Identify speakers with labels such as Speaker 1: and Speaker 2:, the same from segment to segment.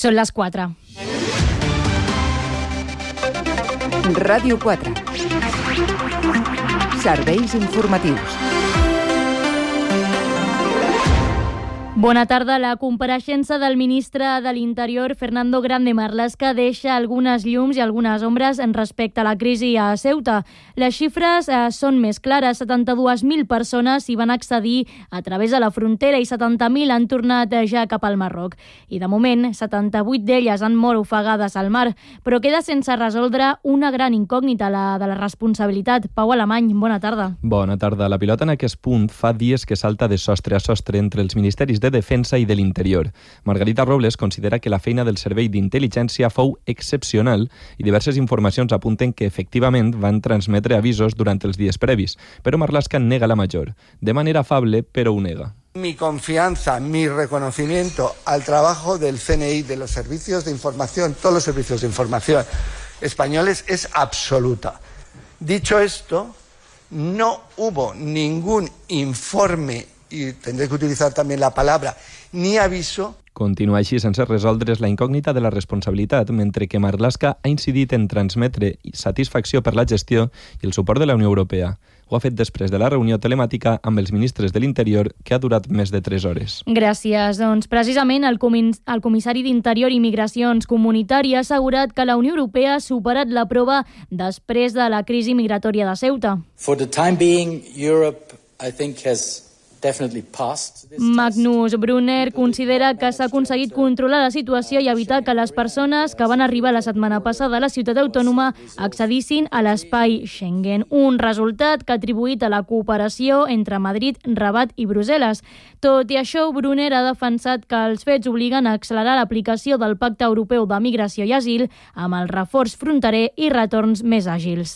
Speaker 1: Són les 4.
Speaker 2: Ràdio 4. Serveis informatius.
Speaker 1: Bona tarda. La compareixença del ministre de l'Interior, Fernando Grande Marlaska, deixa algunes llums i algunes ombres respecte a la crisi a Ceuta. Les xifres són més clares. 72.000 persones hi van accedir a través de la frontera i 70.000 han tornat ja cap al Marroc. I de moment, 78 d'elles han mort ofegades al mar. Però queda sense resoldre una gran incògnita, la de la responsabilitat. Pau Alemany, bona tarda.
Speaker 3: Bona tarda. La pilota en aquest punt fa dies que salta de sostre a sostre entre els ministeris de Defensa i de l'Interior. Margarita Robles considera que la feina del Servei d'Intel·ligència fou excepcional i diverses informacions apunten que efectivament van transmetre avisos durant els dies previs, però Marlaska nega la major. De manera afable, però ho nega.
Speaker 4: Mi confianza, mi reconocimiento al trabajo del CNI, de los servicios de información, todos los servicios de información españoles es absoluta. Dicho esto, no hubo ningún informe, y tendré que utilizar también la palabra, ni aviso.
Speaker 3: Continua així sense resoldre's la incògnita de la responsabilitat, mentre que Marlaska ha incidit en transmetre satisfacció per la gestió i el suport de la Unió Europea. Ho ha fet després de la reunió telemàtica amb els ministres de l'Interior, que ha durat més de 3 hores.
Speaker 1: Gràcies. Doncs precisament el comissari d'Interior i Migracions Comunitària ha assegurat que la Unió Europea ha superat la prova després de la crisi migratòria de Ceuta.
Speaker 5: For the time being, Europe, I think, has
Speaker 1: Magnus Brunner considera que s'ha aconseguit controlar la situació i evitar que les persones que van arribar la setmana passada a la ciutat autònoma accedissin a l'espai Schengen, un resultat que ha atribuït a la cooperació entre Madrid, Rabat i Brussel·les. Tot i això, Brunner ha defensat que els fets obliguen a accelerar l'aplicació del Pacte Europeu de Migració i Asil amb el reforç fronterer i retorns més àgils.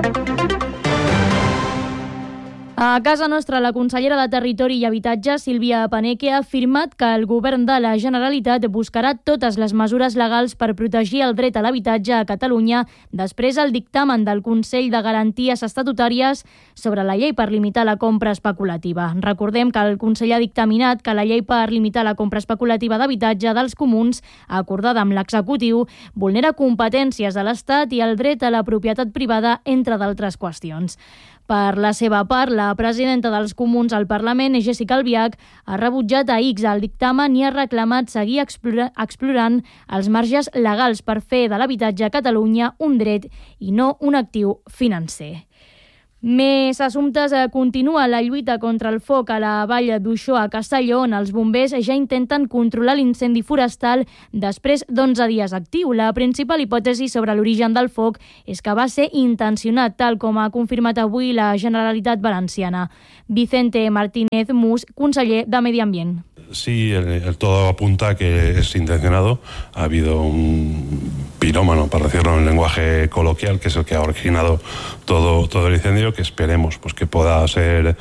Speaker 1: A casa nostra, la consellera de Territori i Habitatge, Sílvia Paneque, ha afirmat que el govern de la Generalitat buscarà totes les mesures legals per protegir el dret a l'habitatge a Catalunya després del dictamen del Consell de Garanties Estatutàries sobre la llei per limitar la compra especulativa. Recordem que el Consell ha dictaminat que la llei per limitar la compra especulativa d'habitatge dels comuns, acordada amb l'executiu, vulnera competències de l'Estat i el dret a la propietat privada, entre d'altres qüestions. Per la seva part, la presidenta dels Comuns al Parlament, Jéssica Albiach, ha rebutjat a X el dictamen i ha reclamat seguir explorant els marges legals per fer de l'habitatge a Catalunya un dret i no un actiu financer. Més assumptes. Continua la lluita contra el foc a la vall d'Uixó, a Castelló, on els bombers ja intenten controlar l'incendi forestal després d'11 dies actiu. La principal hipòtesi sobre l'origen del foc és que va ser intencionat, tal com ha confirmat avui la Generalitat Valenciana. Vicente Martínez Mus, conseller de Medi Ambient.
Speaker 6: Sí, el todo apunta a que es intencionado. Ha habido un pirómano, para decirlo en lenguaje coloquial, que es el que ha originado todo el incendio, que esperemos pues que pueda ser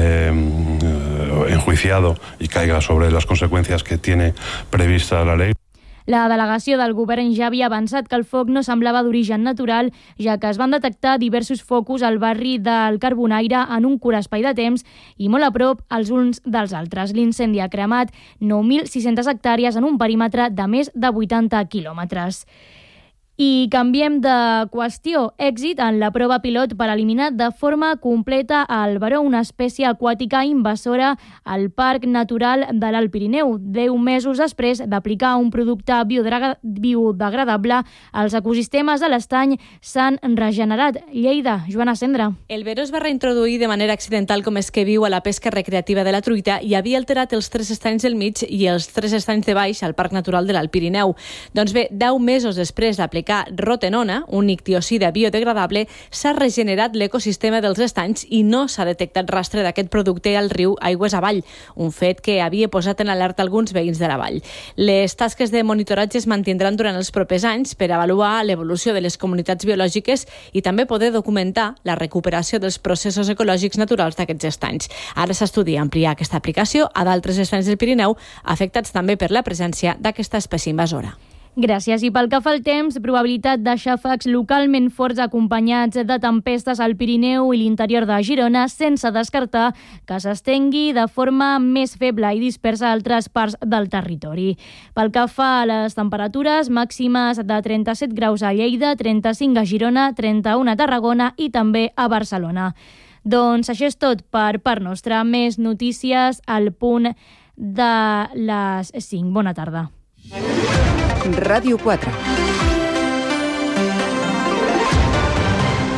Speaker 6: enjuiciado y caiga sobre las consecuencias que tiene prevista la ley.
Speaker 1: La delegació del govern ja havia avançat que el foc no semblava d'origen natural, ja que es van detectar diversos focus al barri del Carbonaire en un curt espai de temps i molt a prop els uns dels altres. L'incendi ha cremat 9.600 hectàrees en un perímetre de més de 80 quilòmetres. I canviem de qüestió. Èxit en la prova pilot per eliminar de forma completa al veró, una espècie aquàtica invasora al Parc Natural de l'Alt Pirineu. 10 mesos després d'aplicar un producte biodegradable, els ecosistemes de l'estany s'han regenerat. Lleida, Joana Cendra.
Speaker 7: El veró es va reintroduir de manera accidental com és que viu a la pesca recreativa de la truita i havia alterat els 3 estanys del mig i els 3 estanys de baix al Parc Natural de l'Alt Pirineu. Doncs bé, 10 mesos després d'aplicar rotenona, un ictiocida biodegradable, s'ha regenerat l'ecosistema dels estanys i no s'ha detectat rastre d'aquest producte al riu aigües avall, un fet que havia posat en alerta alguns veïns de la vall. Les tasques de monitoratge es mantindran durant els propers anys per avaluar l'evolució de les comunitats biològiques i també poder documentar la recuperació dels processos ecològics naturals d'aquests estanys. Ara s'estudia ampliar aquesta aplicació a d'altres estanys del Pirineu, afectats també per la presència d'aquesta espècie invasora.
Speaker 1: Gràcies. I pel que fa al temps, probabilitat de xàfecs localment forts acompanyats de tempestes al Pirineu i l'interior de Girona, sense descartar que s'estengui de forma més feble i dispersa a altres parts del territori. Pel que fa a les temperatures, màximes de 37 graus a Lleida, 35 a Girona, 31 a Tarragona i també a Barcelona. Doncs això és tot per part nostra. Més notícies al punt de les 5. Bona tarda.
Speaker 2: Ràdio 4.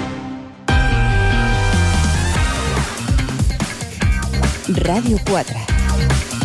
Speaker 2: Ràdio 4.